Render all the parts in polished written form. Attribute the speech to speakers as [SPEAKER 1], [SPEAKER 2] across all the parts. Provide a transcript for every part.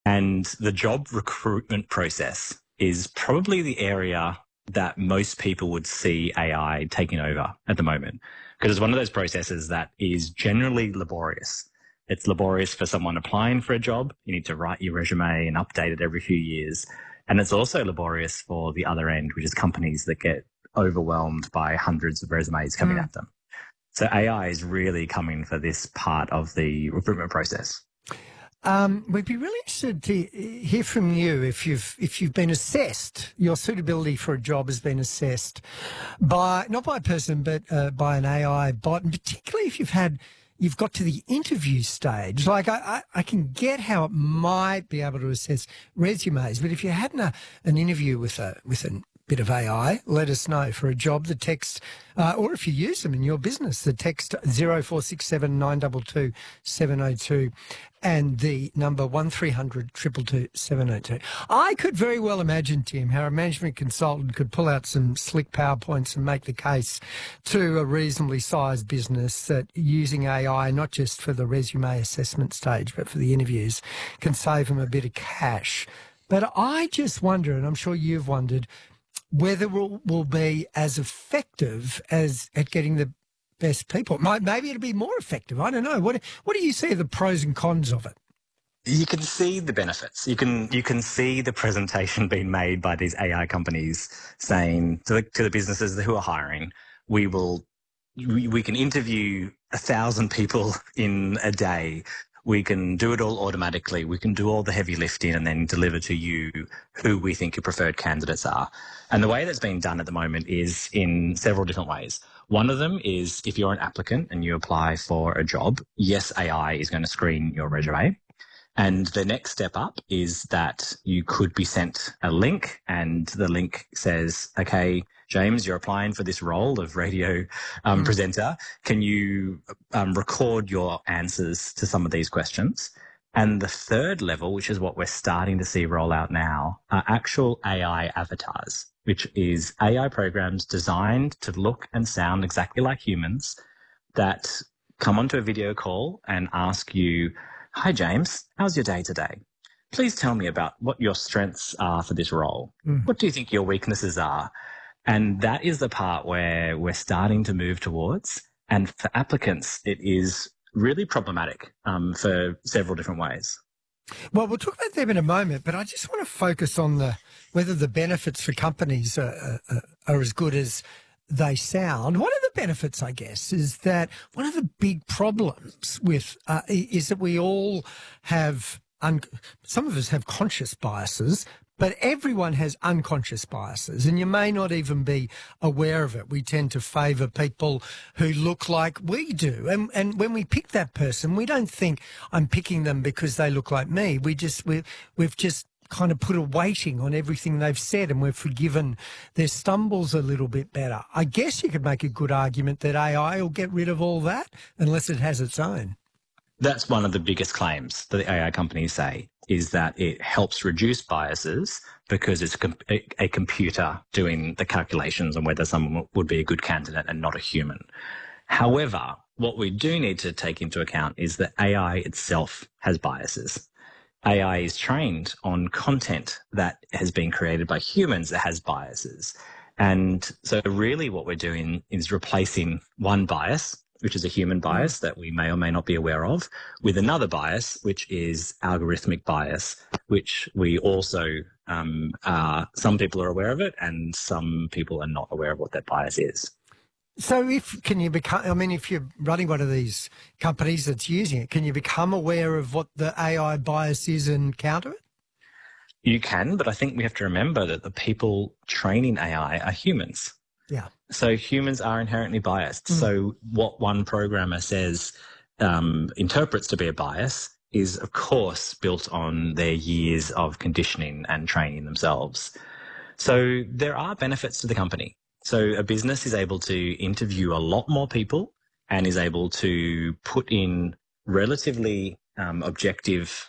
[SPEAKER 1] And the job recruitment process is probably the area that most people would see AI taking over at the moment, because it's one of those processes that is generally laborious. It's laborious for someone applying for a job. You need to write your resume and update it every few years. And it's also laborious for the other end, which is companies that get overwhelmed by hundreds of resumes coming at them. So AI is really coming for this part of the recruitment process.
[SPEAKER 2] We'd be really interested to hear from you if you've been assessed, your suitability for a job has been assessed by, not by a person, but by an AI bot, and particularly if you've got to the interview stage. Like I can get how it might be able to assess resumes, but if you had an interview with a bit of AI, let us know. For a job, the text, or if you use them in your business, the text 0467 922 702 and the number 1300 222 702. I could very well imagine, Tim, how a management consultant could pull out some slick PowerPoints and make the case to a reasonably sized business that using AI, not just for the resume assessment stage, but for the interviews, can save them a bit of cash. But I just wonder, and I'm sure you've wondered, whether will be as effective as at getting the best people. Maybe it'll be more effective. I don't know. What do you see are the pros and cons of it?
[SPEAKER 1] You can see the benefits. You can see the presentation being made by these AI companies saying to the businesses who are hiring, we can interview 1,000 people in a day. We can do it all automatically. We can do all the heavy lifting and then deliver to you who we think your preferred candidates are. And the way that's being done at the moment is in several different ways. One of them is if you're an applicant and you apply for a job, yes, AI is going to screen your resume. And the next step up is that you could be sent a link, and the link says, okay, James, you're applying for this role of radio presenter. Can you record your answers to some of these questions? And the third level, which is what we're starting to see roll out now, are actual AI avatars, which is AI programs designed to look and sound exactly like humans that come onto a video call and ask you, hi, James, how's your day today? Please tell me about what your strengths are for this role. What do you think your weaknesses are? And that is the part where we're starting to move towards. And for applicants, it is really problematic for several different ways.
[SPEAKER 2] Well, we'll talk about them in a moment, but I just want to focus on whether the benefits for companies are as good as they sound. One of the benefits, I guess, is that one of the big problems with is that we all have, some of us have conscious biases, but everyone has unconscious biases, and you may not even be aware of it. We tend to favour people who look like we do. And when we pick that person, we don't think I'm picking them because they look like me. We've just kind of put a weighting on everything they've said, and we've forgiven their stumbles a little bit better. I guess you could make a good argument that AI will get rid of all that unless it has its own.
[SPEAKER 1] That's one of the biggest claims that the AI companies say, is that it helps reduce biases because it's a computer doing the calculations on whether someone would be a good candidate and not a human. However, what we do need to take into account is that AI itself has biases. AI is trained on content that has been created by humans that has biases. And so really what we're doing is replacing one bias, which is a human bias that we may or may not be aware of, with another bias, which is algorithmic bias, which we also some people are aware of it and some people are not aware of what that bias is.
[SPEAKER 2] So if you're running one of these companies that's using it, can you become aware of what the AI bias is and counter it?
[SPEAKER 1] You can, but I think we have to remember that the people training AI are humans.
[SPEAKER 2] Yeah.
[SPEAKER 1] So humans are inherently biased. So what one programmer says interprets to be a bias is, of course, built on their years of conditioning and training themselves. So there are benefits to the company. So a business is able to interview a lot more people and is able to put in relatively objective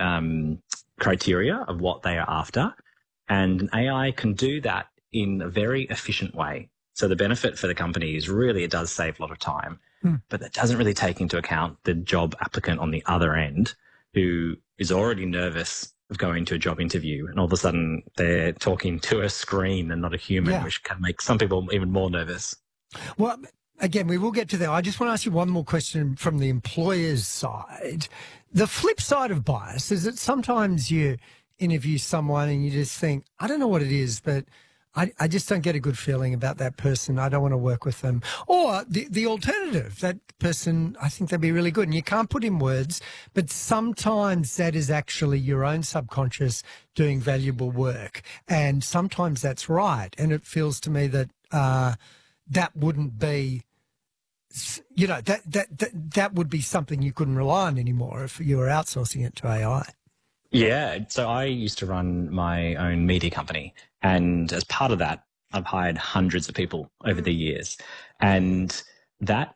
[SPEAKER 1] criteria of what they are after. And an AI can do that in a very efficient way. So the benefit for the company is really it does save a lot of time, but that doesn't really take into account the job applicant on the other end who is already nervous of going to a job interview, and all of a sudden they're talking to a screen and not a human, which can make some people even more nervous.
[SPEAKER 2] Well, again, we will get to that. I just want to ask you one more question from the employer's side. The flip side of bias is that sometimes you interview someone and you just think, I don't know what it is, but I just don't get a good feeling about that person. I don't want to work with them. Or the alternative, that person, I think they'd be really good. And you can't put in words, but sometimes that is actually your own subconscious doing valuable work. And sometimes that's right. And it feels to me that that wouldn't be, you know, that would be something you couldn't rely on anymore if you were outsourcing it to AI.
[SPEAKER 1] Yeah. So I used to run my own media company. And as part of that, I've hired hundreds of people over the years. And that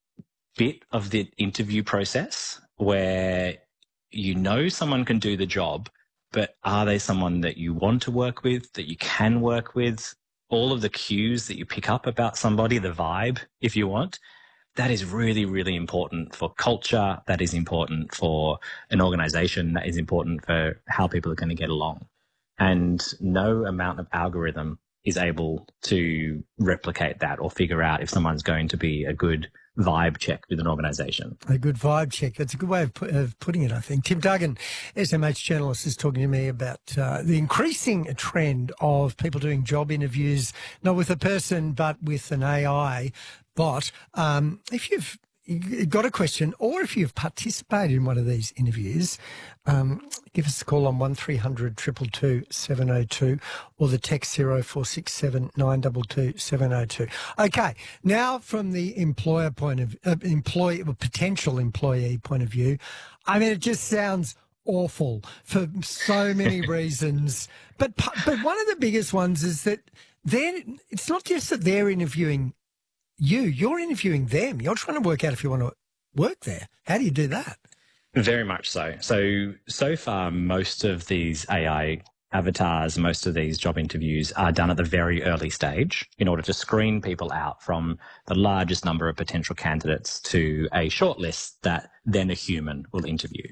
[SPEAKER 1] bit of the interview process where you know someone can do the job, but are they someone that you want to work with, that you can work with? All of the cues that you pick up about somebody, the vibe, if you want, that is really, really important for culture. That is important for an organization. That is important for how people are going to get along. And no amount of algorithm is able to replicate that or figure out if someone's going to be a good vibe check with an organization.
[SPEAKER 2] A good vibe check. That's a good way of putting it, I think. Tim Duggan, SMH journalist, is talking to me about the increasing trend of people doing job interviews, not with a person, but with an AI bot. If you've got a question or if you've participated in one of these interviews, give us a call on 1300 222 702 or the text 0467 922 702. Okay, now from the employer point of potential employee point of view, I mean, it just sounds awful for so many reasons. But one of the biggest ones is that it's not just that they're interviewing you're interviewing them. You're trying to work out if you want to work there. How do you do that?
[SPEAKER 1] Very much so. So far, most of these AI avatars, most of these job interviews are done at the very early stage in order to screen people out from the largest number of potential candidates to a shortlist that then a human will interview.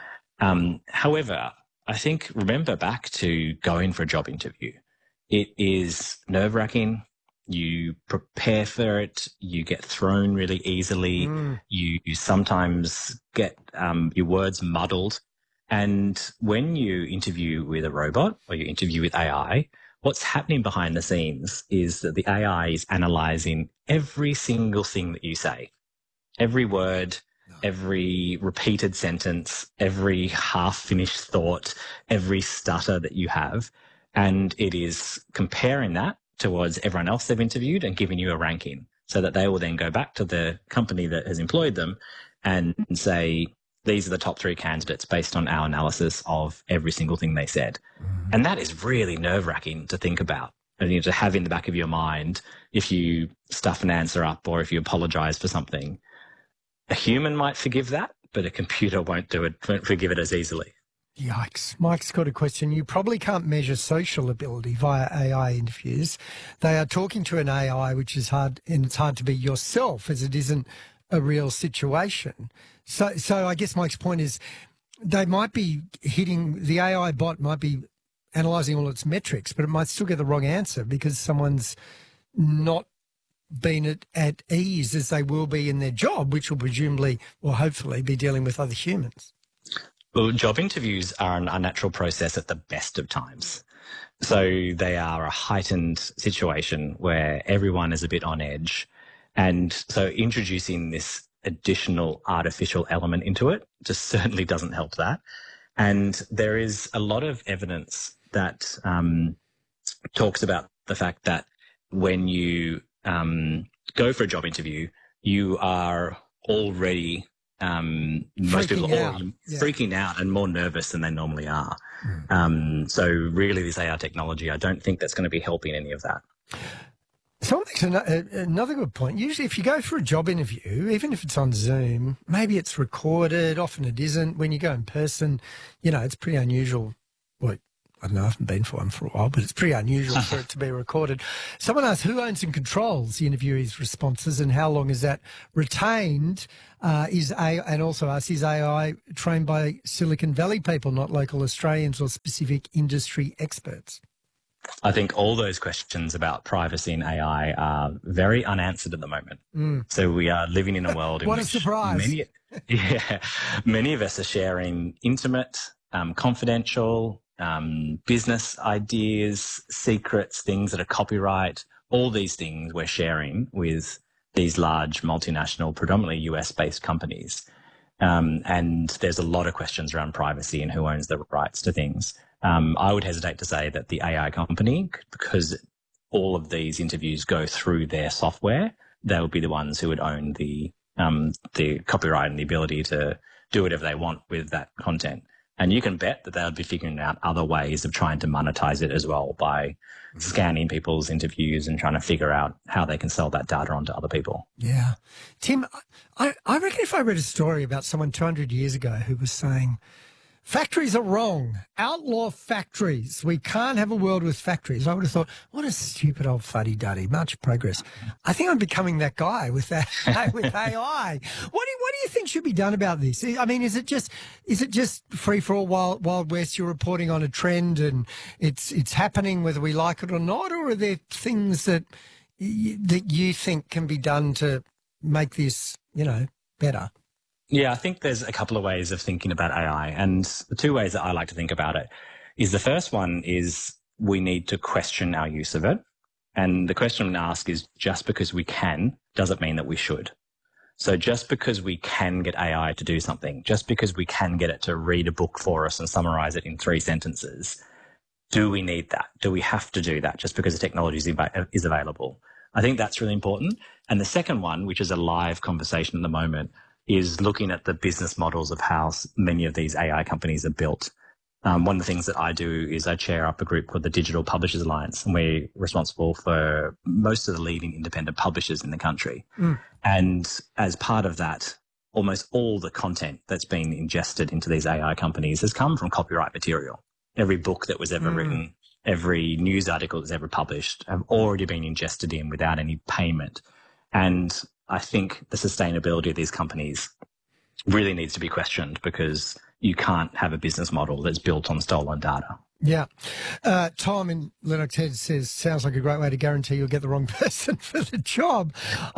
[SPEAKER 1] However, I think, remember back to going for a job interview. It is nerve-wracking. You prepare for it. You get thrown really easily. You sometimes get your words muddled. And when you interview with a robot or you interview with AI, what's happening behind the scenes is that the AI is analysing every single thing that you say, every word, every repeated sentence, every half-finished thought, every stutter that you have. And it is comparing that towards everyone else they've interviewed and giving you a ranking so that they will then go back to the company that has employed them and say, these are the top 3 candidates based on our analysis of every single thing they said. And that is really nerve-wracking to think about and to have in the back of your mind if you stuff an answer up or if you apologize for something. A human might forgive that, but a computer won't forgive it as easily.
[SPEAKER 2] Yikes. Mike's got a question. You probably can't measure social ability via AI interviews. They are talking to an AI, which is hard, and it's hard to be yourself as it isn't a real situation. So I guess Mike's point is they might be the AI bot might be analysing all its metrics, but it might still get the wrong answer because someone's not been at ease as they will be in their job, which will presumably or hopefully be dealing with other humans.
[SPEAKER 1] Well, job interviews are an unnatural process at the best of times. So they are a heightened situation where everyone is a bit on edge. And so introducing this additional artificial element into it just certainly doesn't help that. And there is a lot of evidence that talks about the fact that when you go for a job interview, you are already most people are freaking out and more nervous than they normally are. So really this AI technology, I don't think that's going to be helping any of that.
[SPEAKER 2] So another good point. Usually if you go for a job interview, even if it's on Zoom, maybe it's recorded, often it isn't. When you go in person, it's pretty unusual. Well, I don't know, I haven't been for one for a while, but it's pretty unusual for it to be recorded. Someone asked, who owns and controls the interviewee's responses and how long is that retained? And also asks, is AI trained by Silicon Valley people, not local Australians or specific industry experts?
[SPEAKER 1] I think all those questions about privacy and AI are very unanswered at the moment. So we are living in a world in
[SPEAKER 2] What
[SPEAKER 1] which
[SPEAKER 2] a surprise.
[SPEAKER 1] many of us are sharing intimate, confidential, business ideas, secrets, things that are copyright, all these things we're sharing with these large multinational, predominantly US-based companies. And there's a lot of questions around privacy and who owns the rights to things. I would hesitate to say that the AI company, because all of these interviews go through their software, they'll be the ones who would own the copyright and the ability to do whatever they want with that content. And you can bet that they'll be figuring out other ways of trying to monetize it as well by scanning people's interviews and trying to figure out how they can sell that data onto other people.
[SPEAKER 2] Yeah. Tim, I reckon if I read a story about someone 200 years ago who was saying, factories are wrong. Outlaw factories. We can't have a world with factories. I would have thought, what a stupid old fuddy-duddy. Much progress. I think I'm becoming that guy with that with AI. What do you think should be done about this? I mean, is it just free for all Wild West? You're reporting on a trend and it's happening whether we like it or not, or are there things that you think can be done to make this, better?
[SPEAKER 1] Yeah, I think there's a couple of ways of thinking about AI. And the two ways that I like to think about it is the first one is we need to question our use of it. And the question I ask is, just because we can, does it mean that we should? So just because we can get AI to do something, just because we can get it to read a book for us and summarize it in 3 sentences, do we need that? Do we have to do that just because the technology is available? I think that's really important. And the second one, which is a live conversation at the moment, is looking at the business models of how many of these AI companies are built. One of the things that I do is I chair up a group called the Digital Publishers Alliance, and we're responsible for most of the leading independent publishers in the country. And as part of that, almost all the content that's been ingested into these AI companies has come from copyright material. Every book that was ever written, every news article that's ever published have already been ingested in without any payment. And I think the sustainability of these companies really needs to be questioned, because you can't have a business model that's built on stolen data.
[SPEAKER 2] Yeah. Tom in Linux Head says, sounds like a great way to guarantee you'll get the wrong person for the job.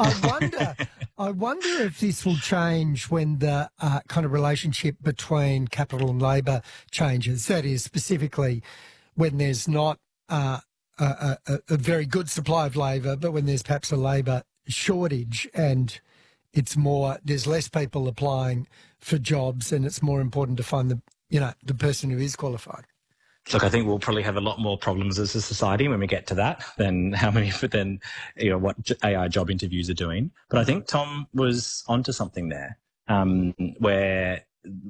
[SPEAKER 2] I wonder if this will change when the kind of relationship between capital and labour changes. That is, specifically when there's not a very good supply of labour, but when there's perhaps a labour shortage and it's more, there's less people applying for jobs and it's more important to find the person who is qualified.
[SPEAKER 1] Look, I think we'll probably have a lot more problems as a society when we get to that than what AI job interviews are doing. But I think Tom was onto something there, where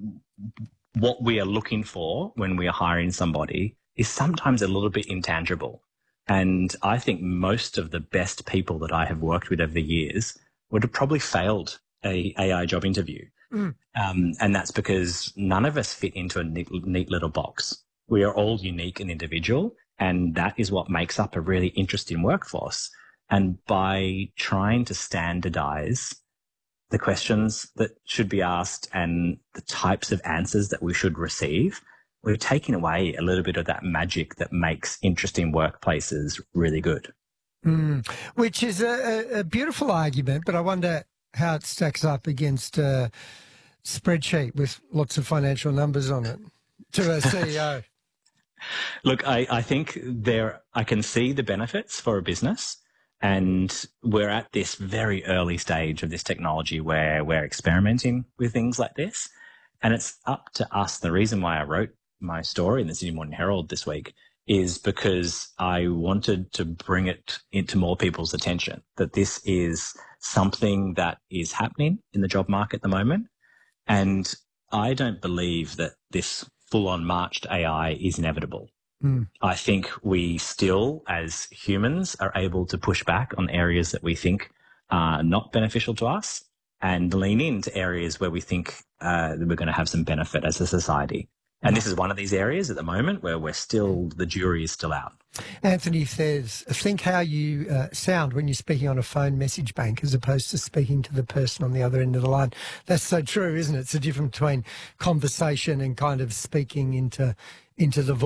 [SPEAKER 1] what we are looking for when we are hiring somebody is sometimes a little bit intangible. And I think most of the best people that I have worked with over the years would have probably failed a AI job interview. And that's because none of us fit into a neat little box. We are all unique and individual, and that is what makes up a really interesting workforce. And by trying to standardize the questions that should be asked and the types of answers that we should receive, we're taking away a little bit of that magic that makes interesting workplaces really good.
[SPEAKER 2] Which is a beautiful argument, but I wonder how it stacks up against a spreadsheet with lots of financial numbers on it to a CEO.
[SPEAKER 1] Look, I think I can see the benefits for a business, and we're at this very early stage of this technology where we're experimenting with things like this. And it's up to us. The reason why I wrote my story in the Sydney Morning Herald this week is because I wanted to bring it into more people's attention, that this is something that is happening in the job market at the moment. And I don't believe that this full-on march to AI is inevitable. I think we still, as humans, are able to push back on areas that we think are not beneficial to us and lean into areas where we think that we're going to have some benefit as a society. And this is one of these areas at the moment where the jury is still out.
[SPEAKER 2] Anthony says, think how you sound when you're speaking on a phone message bank as opposed to speaking to the person on the other end of the line. That's so true, isn't it? It's the difference between conversation and kind of speaking into the voice.